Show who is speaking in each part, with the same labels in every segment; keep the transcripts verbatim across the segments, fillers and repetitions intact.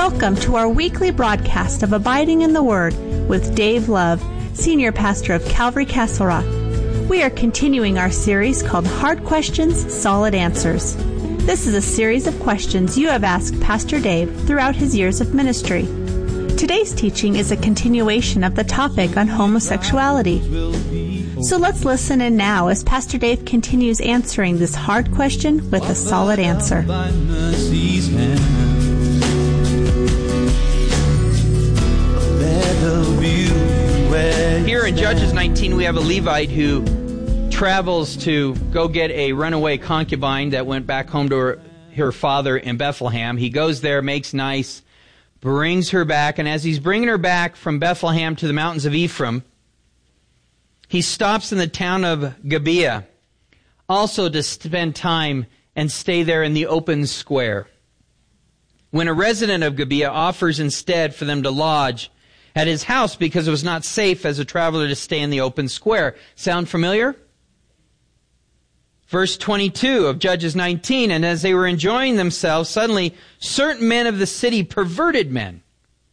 Speaker 1: Welcome to our weekly broadcast of Abiding in the Word with Dave Love, Senior Pastor of Calvary Castle Rock. We are continuing our series called Hard Questions, Solid Answers. This is a series of questions you have asked Pastor Dave throughout his years of ministry. Today's teaching is a continuation of the topic on homosexuality. So let's listen in now as Pastor Dave continues answering this hard question with a solid answer.
Speaker 2: Here in Judges nineteen, we have a Levite who travels to go get a runaway concubine that went back home to her, her father in Bethlehem. He goes there, makes nice, brings her back, and as he's bringing her back from Bethlehem to the mountains of Ephraim, he stops in the town of Gibeah, also to spend time and stay there in the open square. When a resident of Gibeah offers instead for them to lodge at his house because it was not safe as a traveler to stay in the open square. Sound familiar? Verse twenty-two of Judges nineteen, and as they were enjoying themselves, suddenly certain men of the city, perverted men,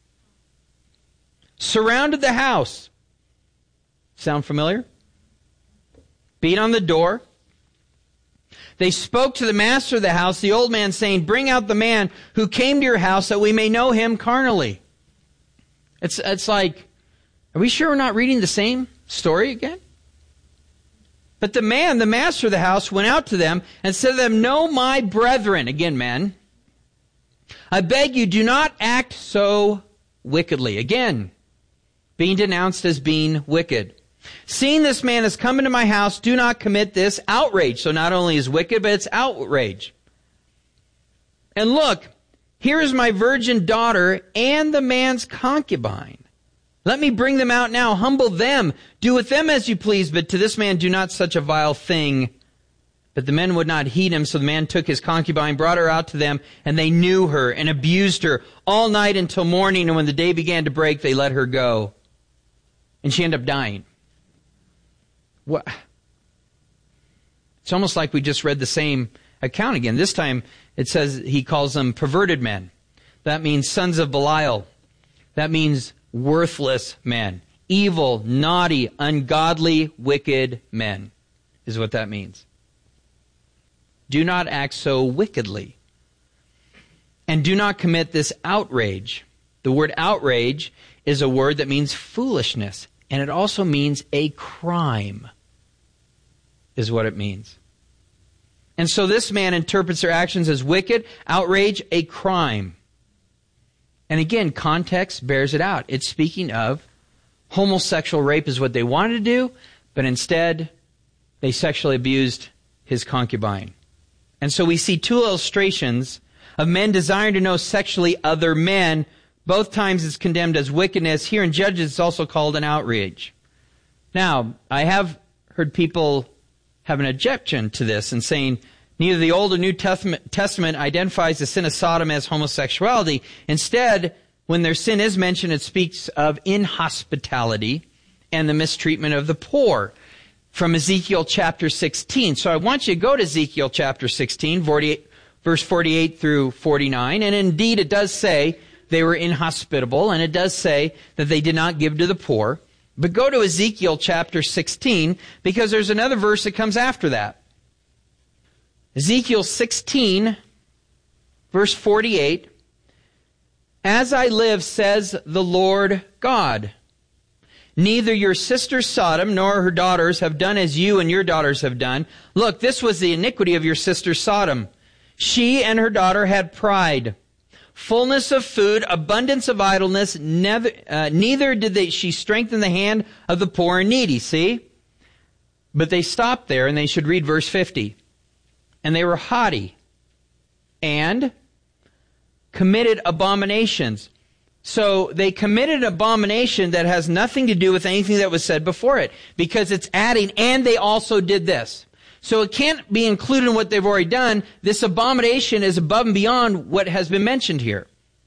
Speaker 2: surrounded the house. Sound familiar? Beat on the door. They spoke to the master of the house, the old man, saying, "Bring out the man who came to your house that we may know him carnally." It's it's like, are we sure we're not reading the same story again? But the man, the master of the house, went out to them and said to them, "No, my brethren," again, men, "I beg you, do not act so wickedly." Again, being denounced as being wicked. "Seeing this man has come into my house, do not commit this outrage." So not only is wicked, but it's outrage. "And look, here is my virgin daughter and the man's concubine. Let me bring them out now, humble them, do with them as you please, but to this man do not such a vile thing." But the men would not heed him, so the man took his concubine, brought her out to them, and they knew her and abused her all night until morning, and when the day began to break, they let her go. And she ended up dying. What? It's almost like we just read the same account again. This time it says he calls them perverted men. That means sons of Belial. That means worthless men. Evil, naughty, ungodly, wicked men is what that means. Do not act so wickedly. And do not commit this outrage. The word outrage is a word that means foolishness. And it also means a crime, is what it means. And so this man interprets their actions as wicked, outrage, a crime. And again, context bears it out. It's speaking of homosexual rape is what they wanted to do, but instead they sexually abused his concubine. And so we see two illustrations of men desiring to know sexually other men. Both times it's condemned as wickedness. Here in Judges it's also called an outrage. Now, I have heard people have an objection to this and saying neither the Old or New Testament identifies the sin of Sodom as homosexuality. Instead, when their sin is mentioned, it speaks of inhospitality and the mistreatment of the poor from Ezekiel chapter sixteen. So I want you to go to Ezekiel chapter sixteen, forty-eight, verse forty-eight through forty-nine. And indeed, it does say they were inhospitable, and it does say that they did not give to the poor. But go to Ezekiel chapter sixteen, because there's another verse that comes after that. Ezekiel sixteen, verse forty-eight. "As I live, says the Lord God, neither your sister Sodom nor her daughters have done as you and your daughters have done. Look, this was the iniquity of your sister Sodom. She and her daughter had pride, fullness of food, abundance of idleness. Never, uh, neither did they, she strengthen the hand of the poor and needy." See? But they stopped there, and they should read verse fifty. "And they were haughty and committed abominations." So they committed an abomination that has nothing to do with anything that was said before it, because it's adding, and they also did this. So it can't be included in what they've already done. This abomination is above and beyond what has been mentioned here.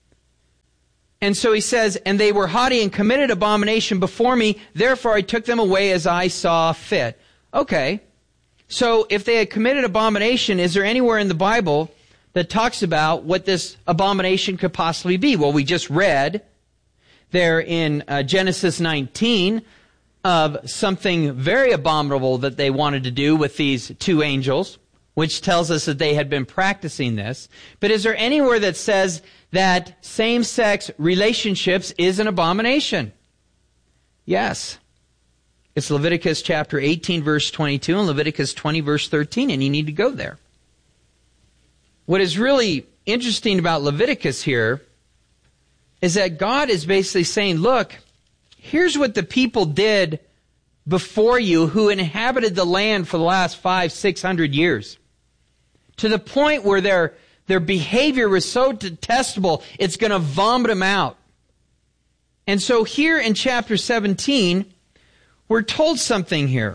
Speaker 2: And so he says, "And they were haughty and committed abomination before me, therefore I took them away as I saw fit." Okay, so if they had committed abomination, is there anywhere in the Bible that talks about what this abomination could possibly be. Well, we just read there in uh, Genesis nineteen of something very abominable that they wanted to do with these two angels, which tells us that they had been practicing this. But is there anywhere that says that same-sex relationships is an abomination? Yes. It's Leviticus chapter eighteen, verse twenty-two, and Leviticus twenty, verse thirteen, and you need to go there. What is really interesting about Leviticus here is that God is basically saying, look, here's what the people did before you who inhabited the land for the last five, six hundred years. To the point where their, their behavior was so detestable, it's going to vomit them out. And so here in chapter seventeen, we're told something here.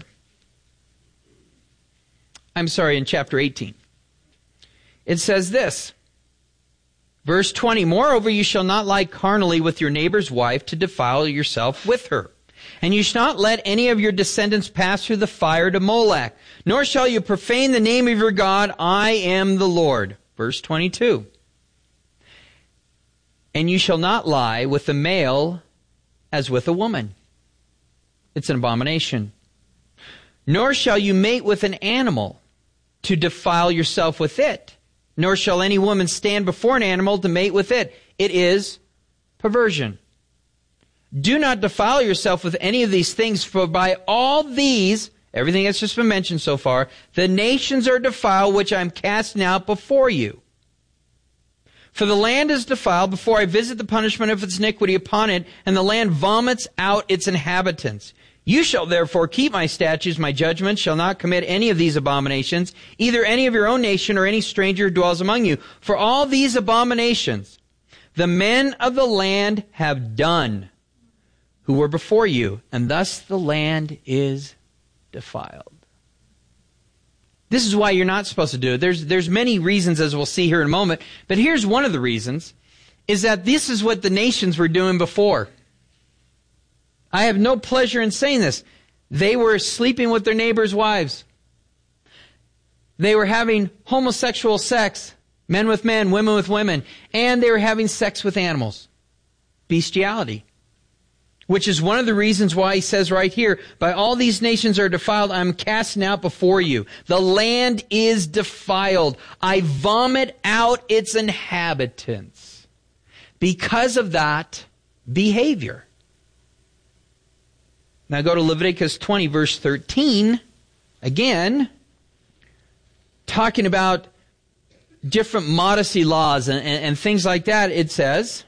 Speaker 2: I'm sorry, in chapter eighteen. It says this, verse twenty, moreover, you shall not lie carnally with your neighbor's wife to defile yourself with her. And you shall not let any of your descendants pass through the fire to Molech, nor shall you profane the name of your God. I am the Lord. Verse twenty-two. And you shall not lie with a male as with a woman. It's an abomination. Nor shall you mate with an animal to defile yourself with it. Nor shall any woman stand before an animal to mate with it. It is perversion. Do not defile yourself with any of these things, for by all these, everything that's just been mentioned so far, the nations are defiled, which I'm casting out before you. For the land is defiled before I visit the punishment of its iniquity upon it, and the land vomits out its inhabitants. You shall therefore keep my statutes, my judgments, shall not commit any of these abominations, either any of your own nation or any stranger who dwells among you. For all these abominations the men of the land have done, who were before you, and thus the land is defiled. This is why you're not supposed to do it. There's, there's many reasons, as we'll see here in a moment, but here's one of the reasons, is that this is what the nations were doing before. I have no pleasure in saying this. They were sleeping with their neighbors' wives. They were having homosexual sex, men with men, women with women, and they were having sex with animals. Bestiality. Which is one of the reasons why he says right here, by all these nations are defiled, I'm casting out before you. The land is defiled. I vomit out its inhabitants because of that behavior. Now go to Leviticus twenty, verse thirteen. Again, talking about different modesty laws and, and, and things like that. It says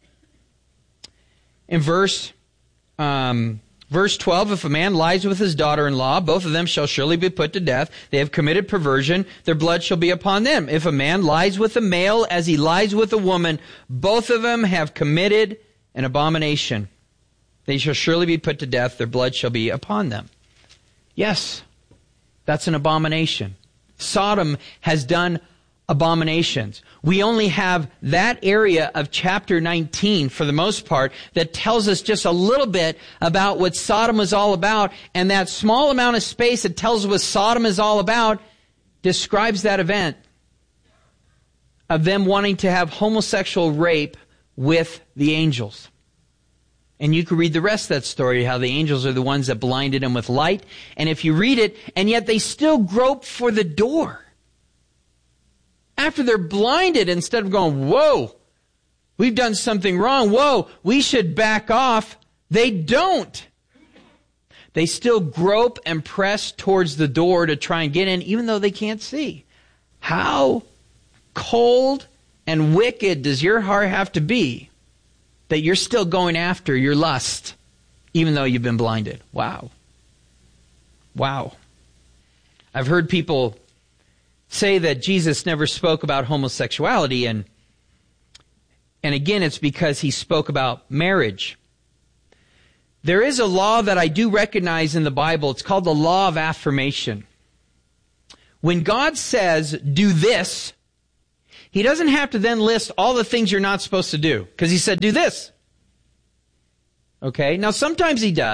Speaker 2: in verse um, verse twelve, if a man lies with his daughter-in-law, both of them shall surely be put to death. They have committed perversion. Their blood shall be upon them. If a man lies with a male as he lies with a woman, both of them have committed an abomination. They shall surely be put to death. Their blood shall be upon them. Yes, that's an abomination. Sodom has done abominations. We only have that area of chapter nineteen, for the most part, that tells us just a little bit about what Sodom was all about. And that small amount of space that tells us what Sodom is all about describes that event of them wanting to have homosexual rape with the angels. And you can read the rest of that story, how the angels are the ones that blinded them with light. And if you read it, and yet they still grope for the door. After they're blinded, instead of going, whoa, we've done something wrong. Whoa, we should back off. They don't. They still grope and press towards the door to try and get in, even though they can't see. How cold and wicked does your heart have to be that you're still going after your lust, even though you've been blinded? Wow. Wow. I've heard people say that Jesus never spoke about homosexuality, and and again, it's because he spoke about marriage. There is a law that I do recognize in the Bible. It's called the law of affirmation. When God says, do this, he doesn't have to then list all the things you're not supposed to do, because he said, do this. Okay? Now, sometimes he does.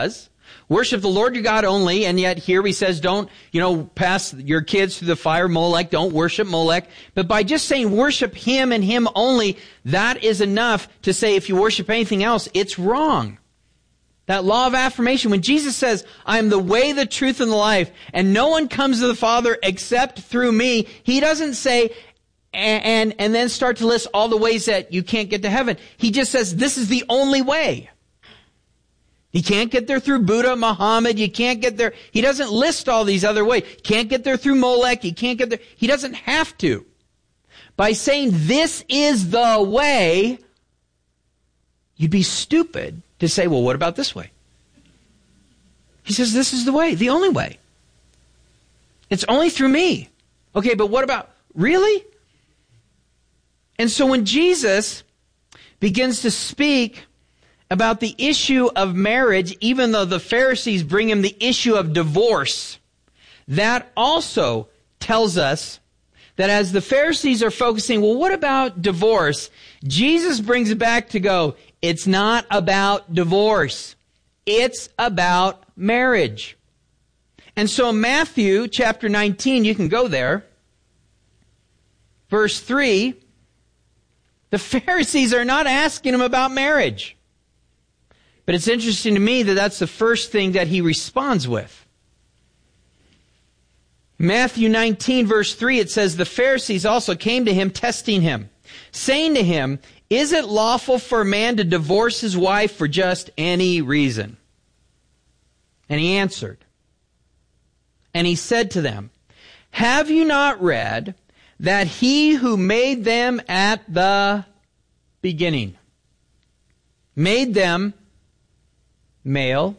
Speaker 2: Worship the Lord your God only, and yet here he says don't, you know, pass your kids through the fire, Molech, don't worship Molech. But by just saying worship him and him only, that is enough to say if you worship anything else, it's wrong. That law of affirmation, when Jesus says, I am the way, the truth, and the life, and no one comes to the Father except through me, he doesn't say, and, and, and then start to list all the ways that you can't get to heaven. He just says, this is the only way. You can't get there through Buddha, Muhammad, you can't get there. He doesn't list all these other ways. You can't get there through Molech, you can't get there. He doesn't have to. By saying this is the way, you'd be stupid to say, well, what about this way? He says, this is the way, the only way. It's only through me. Okay, but what about, really? And so when Jesus begins to speak about the issue of marriage, even though the Pharisees bring him the issue of divorce, that also tells us that as the Pharisees are focusing, well, what about divorce? Jesus brings it back to go, it's not about divorce. It's about marriage. And so Matthew chapter nineteen, you can go there. Verse three, the Pharisees are not asking him about marriage. But it's interesting to me that that's the first thing that he responds with. Matthew nineteen, verse three, it says, the Pharisees also came to him, testing him, saying to him, is it lawful for a man to divorce his wife for just any reason? And he answered, and he said to them, have you not read that he who made them at the beginning made them male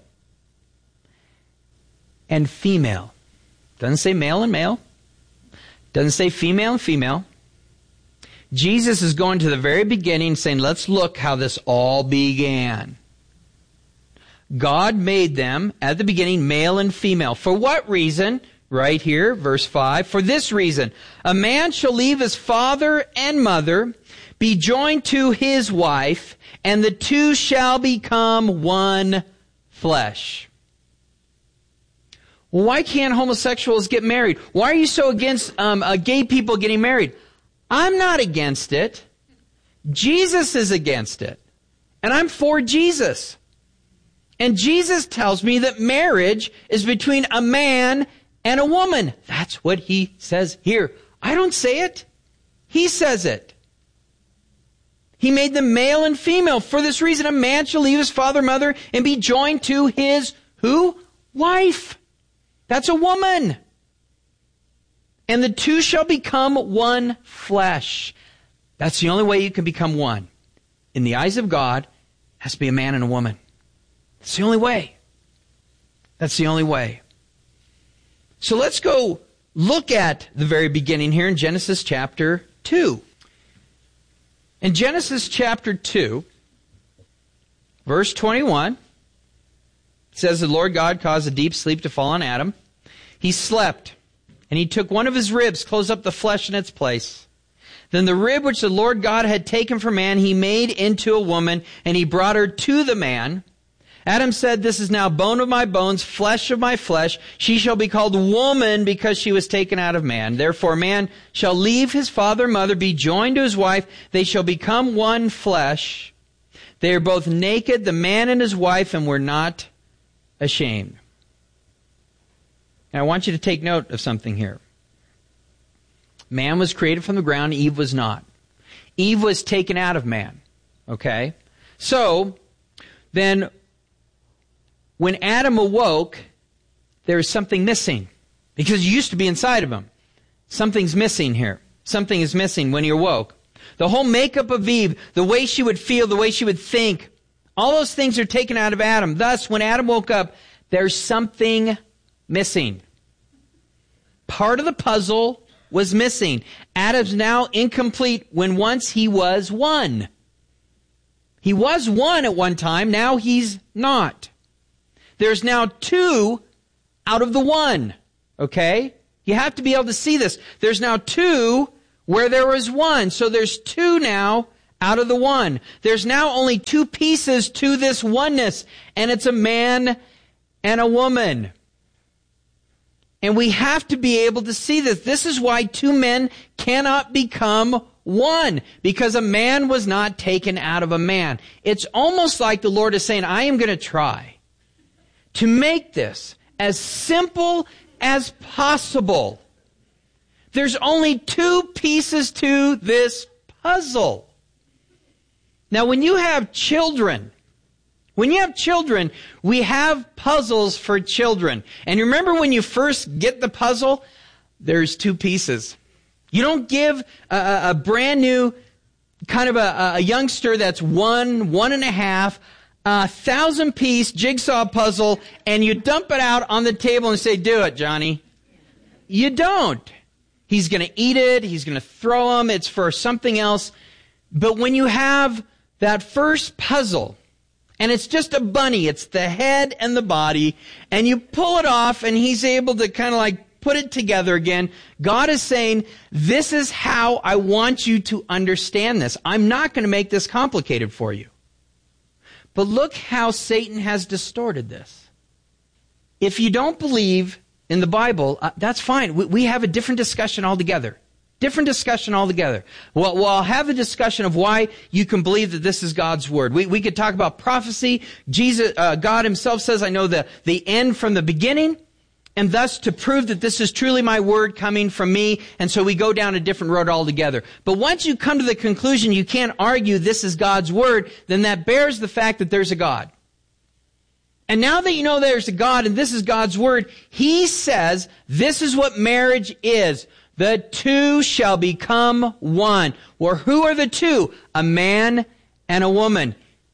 Speaker 2: and female? Doesn't say male and male. Doesn't say female and female. Jesus is going to the very beginning saying, let's look how this all began. God made them at the beginning male and female. For what reason? Right here, verse five. For this reason, a man shall leave his father and mother, be joined to his wife, and the two shall become one flesh. Well, why can't homosexuals get married? Why are you so against um, uh, gay people getting married? I'm not against it. Jesus is against it. And I'm for Jesus. And Jesus tells me that marriage is between a man and a woman. That's what he says here. I don't say it. He says it. He made them male and female. For this reason, a man shall leave his father and mother and be joined to his, who? Wife. That's a woman. And the two shall become one flesh. That's the only way you can become one. In the eyes of God, it has to be a man and a woman. That's the only way. That's the only way. So let's go look at the very beginning here in Genesis chapter two. In Genesis chapter two, verse twenty-one, it says, the Lord God caused a deep sleep to fall on Adam. He slept, and he took one of his ribs, closed up the flesh in its place. Then the rib which the Lord God had taken from man, he made into a woman, and he brought her to the man. Adam said, this is now bone of my bones, flesh of my flesh. She shall be called woman because she was taken out of man. Therefore man shall leave his father and mother, be joined to his wife. They shall become one flesh. They are both naked, the man and his wife, and were not ashamed. Now I want you to take note of something here. Man was created from the ground, Eve was not. Eve was taken out of man. Okay? So, then, when Adam awoke, there is something missing. Because you used to be inside of him. Something's missing here. Something is missing when he awoke. The whole makeup of Eve, the way she would feel, the way she would think, all those things are taken out of Adam. Thus, when Adam woke up, there's something missing. Part of the puzzle was missing. Adam's now incomplete when once he was one. He was one at one time, now he's not. There's now two out of the one. Okay? You have to be able to see this. There's now two where there was one. So there's two now out of the one. There's now only two pieces to this oneness. And it's a man and a woman. And we have to be able to see this. This is why two men cannot become one, because a man was not taken out of a man. It's almost like the Lord is saying, I am going to try to make this as simple as possible. There's only two pieces to this puzzle. Now, when you have children, when you have children, we have puzzles for children. And remember when you first get the puzzle, there's two pieces. You don't give a, a brand new kind of a, a youngster that's one, one and a half, a thousand piece jigsaw puzzle, and you dump it out on the table and say, do it, Johnny. You don't. He's going to eat it. He's going to throw them. It's for something else. But when you have that first puzzle, and it's just a bunny, it's the head and the body, and you pull it off, and he's able to kind of like put it together again. God is saying, this is how I want you to understand this. I'm not going to make this complicated for you. But look how Satan has distorted this. If you don't believe in the Bible, uh, that's fine. We, we have a different discussion altogether. Different discussion altogether. Well, well, I'll have a discussion of why you can believe that this is God's Word. We, we could talk about prophecy. Jesus, uh, God Himself says, I know the, the end from the beginning, and thus to prove that this is truly my Word coming from me, and so we go down a different road altogether. But once you come to the conclusion you can't argue this is God's Word, then that bears the fact that there's a God. And now that you know there's a God and this is God's Word, He says this is what marriage is. The two shall become one. Well, who are the two? A man and a woman.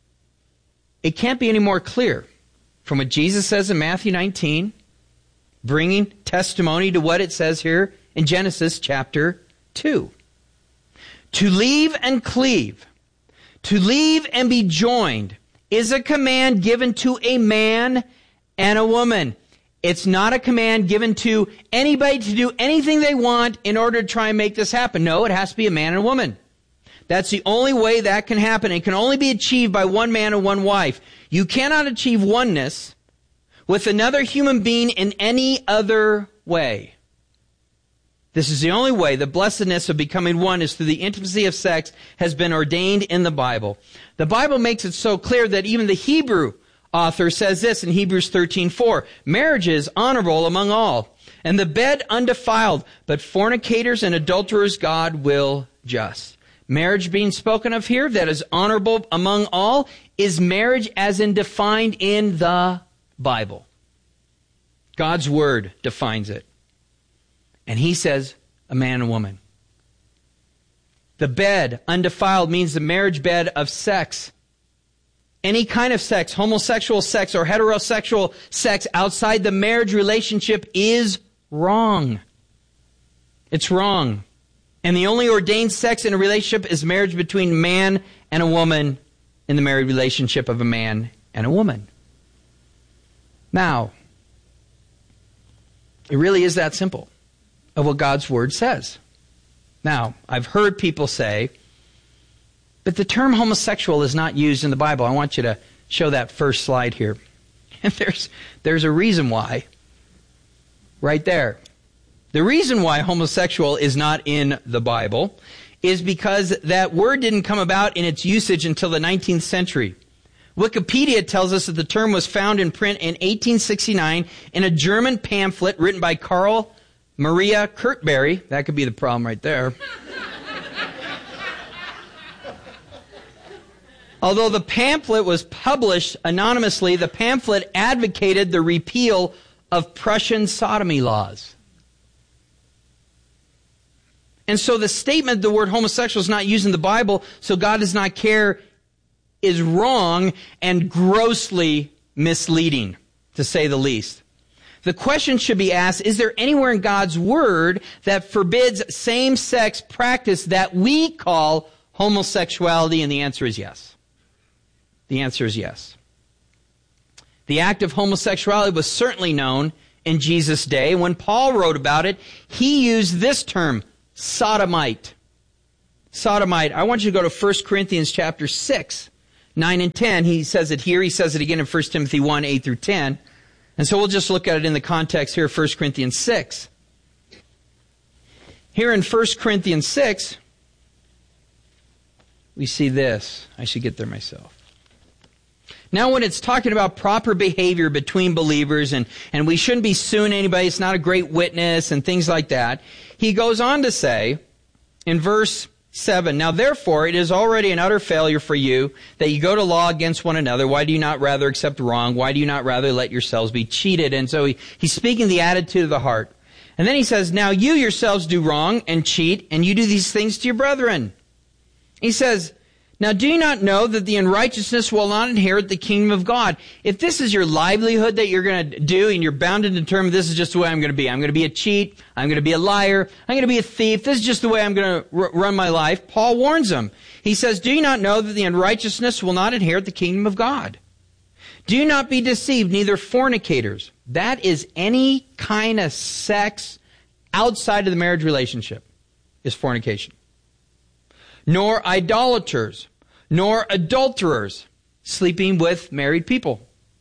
Speaker 2: It can't be any more clear from what Jesus says in Matthew nineteen, bringing testimony to what it says here in Genesis chapter two. To leave and cleave, to leave and be joined, is a command given to a man and a woman. It's not a command given to anybody to do anything they want in order to try and make this happen. No, it has to be a man and a woman. That's the only way that can happen. It can only be achieved by one man and one wife. You cannot achieve oneness with another human being in any other way. This is the only way. The blessedness of becoming one is through the intimacy of sex has been ordained in the Bible. The Bible makes it so clear that even the Hebrew author says this in Hebrews thirteen four. Marriage is honorable among all, and the bed undefiled, but fornicators and adulterers God will just. Marriage being spoken of here that is honorable among all is marriage as in defined in the Bible. God's Word defines it. And He says a man and woman. The bed undefiled means the marriage bed of sex. Any kind of sex, homosexual sex or heterosexual sex outside the marriage relationship is wrong. It's wrong. And the only ordained sex in a relationship is marriage between a man and a woman in the married relationship of a man and a woman. Now, it really is that simple of what God's Word says. Now, I've heard people say, but the term homosexual is not used in the Bible. I want you to show that first slide here. And there's, there's a reason why. Right there. The reason why homosexual is not in the Bible is because that word didn't come about in its usage until the nineteenth century. Wikipedia tells us that the term was found in print in eighteen sixty-nine in a German pamphlet written by Karl Maria Kurtberry. That could be the problem right there. Although the pamphlet was published anonymously, the pamphlet advocated the repeal of Prussian sodomy laws. And so the statement the word homosexual is not used in the Bible, so God does not care, is wrong and grossly misleading, to say the least. The question should be asked, is there anywhere in God's Word that forbids same-sex practice that we call homosexuality? And the answer is yes. The answer is yes. The act of homosexuality was certainly known in Jesus' day. When Paul wrote about it, he used this term, sodomite. Sodomite. I want you to go to First Corinthians chapter six, nine and ten. He says it here. He says it again in First Timothy one, eight through ten. And so we'll just look at it in the context here of First Corinthians six. Here in First Corinthians six, we see this. I should get there myself. Now when it's talking about proper behavior between believers, and, and we shouldn't be suing anybody, it's not a great witness, and things like that, he goes on to say in verse seven, now therefore it is already an utter failure for you that you go to law against one another. Why do you not rather accept wrong? Why do you not rather let yourselves be cheated? And so he, he's speaking the attitude of the heart. And then he says, now you yourselves do wrong and cheat, and you do these things to your brethren. He says, now do you not know that the unrighteousness will not inherit the kingdom of God? If this is your livelihood that you're going to do, and you're bound and determined this is just the way I'm going to be. I'm going to be a cheat. I'm going to be a liar. I'm going to be a thief. This is just the way I'm going to r- run my life. Paul warns them. He says, do you not know that the unrighteousness will not inherit the kingdom of God? Do not be deceived, neither fornicators. That is any kind of sex outside of the marriage relationship is fornication. Nor idolaters, nor adulterers, sleeping with married people.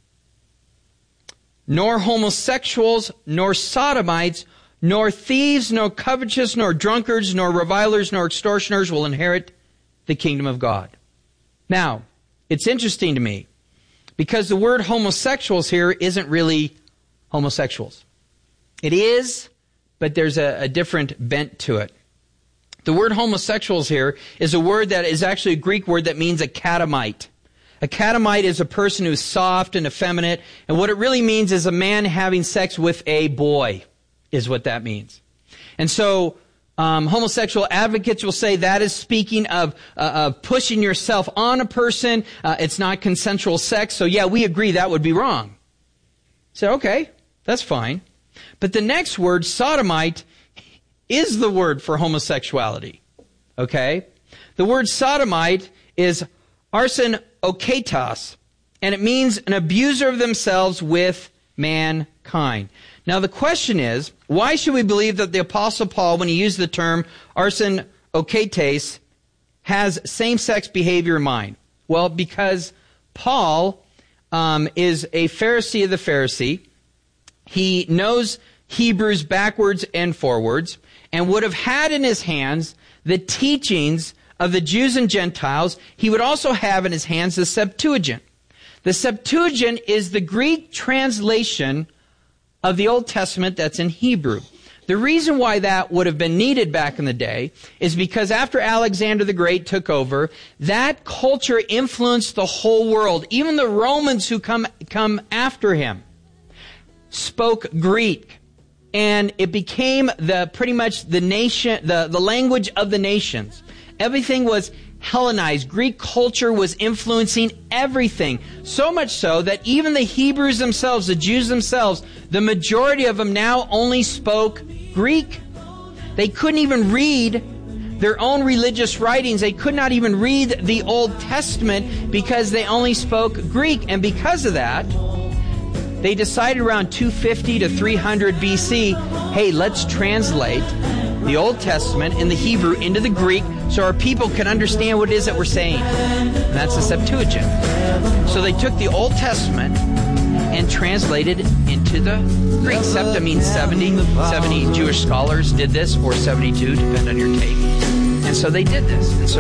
Speaker 2: Nor homosexuals, nor sodomites, nor thieves, nor covetous, nor drunkards, nor revilers, nor extortioners will inherit the kingdom of God. Now, it's interesting to me, because the word homosexuals here isn't really homosexuals. It is, but there's a, a different bent to it. The word homosexuals here is a word that is actually a Greek word that means a catamite. A catamite is a person who's soft and effeminate, and what it really means is a man having sex with a boy, is what that means. And so, um, homosexual advocates will say that is speaking of, uh, of pushing yourself on a person. Uh, it's not consensual sex, so yeah, we agree that would be wrong. So, okay, that's fine. But the next word, sodomite, is the word for homosexuality. Okay? The word sodomite is arsen oketos, and it means an abuser of themselves with mankind. Now the question is, why should we believe that the Apostle Paul, when he used the term arsen oketes, has same-sex behavior in mind? Well, because Paul um, is a Pharisee of the Pharisee. He knows Hebrews backwards and forwards, and would have had in his hands the teachings of the Jews and Gentiles. He would also have in his hands the Septuagint. The Septuagint is the Greek translation of the Old Testament that's in Hebrew. The reason why that would have been needed back in the day is because after Alexander the Great took over, that culture influenced the whole world. Even the Romans who come, come after him spoke Greek. And it became the pretty much the nation, the, the language of the nations. Everything was Hellenized. Greek culture was influencing everything. So much so that even the Hebrews themselves, the Jews themselves, the majority of them now only spoke Greek. They couldn't even read their own religious writings. They could not even read the Old Testament because they only spoke Greek. And because of that, they decided around two fifty to three hundred B C, hey, let's translate the Old Testament in the Hebrew into the Greek so our people can understand what it is that we're saying. And that's the Septuagint. So they took the Old Testament and translated it into the Greek. Septa means seventy. seventy Jewish scholars did this, or seventy-two, depending on your take. And so they did this. And so